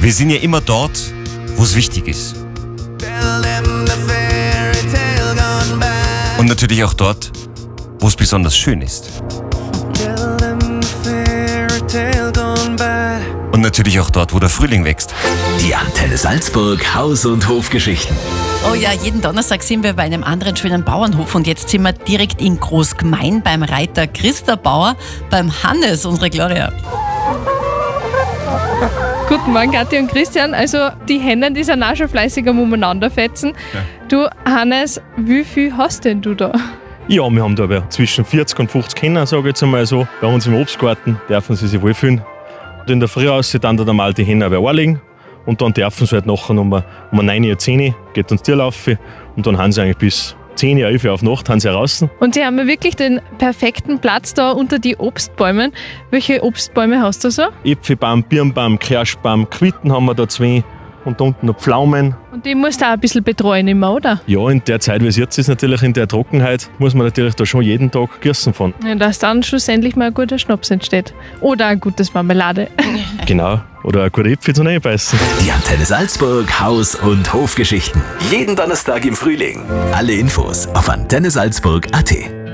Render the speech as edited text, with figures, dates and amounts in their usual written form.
Wir sind ja immer dort, wo es wichtig ist. Und natürlich auch dort, wo es besonders schön ist. Und natürlich auch dort, wo der Frühling wächst. Die Antenne Salzburg Haus- und Hofgeschichten. Oh ja, jeden Donnerstag sind wir bei einem anderen schönen Bauernhof und jetzt sind wir direkt in Großgmain beim Reiter Christa Bauer, beim Hannes, unsere Gloria. Guten Morgen, Kathi und Christian. Also die Hennen, die sind auch schon fleißig am Umeinanderfetzen. Ja. Du, Hannes, wie viel hast denn du da? Ja, wir haben da aber zwischen 40 und 50 Hennen, sage ich jetzt einmal so. Bei uns im Obstgarten dürfen sie sich wohlfühlen. Und in der Früh aus dann normal die Hennen aber anlegen. Und dann dürfen sie halt nachher um 9 Uhr, 10 Uhr, geht uns Tier laufen. Und dann haben sie eigentlich bis 10 Uhr, 11 Uhr auf Nacht haben sie raus. Und sie haben ja wirklich den perfekten Platz da unter die Obstbäumen. Welche Obstbäume hast du so? Äpfelbaum, Birnbaum, Kirschbaum, Quitten haben wir da 2. Und da unten noch Pflaumen. Und die musst du auch ein bisschen betreuen immer, oder? Ja, in der Zeit, wie es jetzt ist, natürlich in der Trockenheit, muss man natürlich da schon jeden Tag gießen von. Ja, dass dann schlussendlich mal ein guter Schnaps entsteht. Oder ein gutes Marmelade. Genau. Oder ein guter Äpfel zum Reinbeißen. Die Antenne Salzburg Haus- und Hofgeschichten. Jeden Donnerstag im Frühling. Alle Infos auf antennesalzburg.at.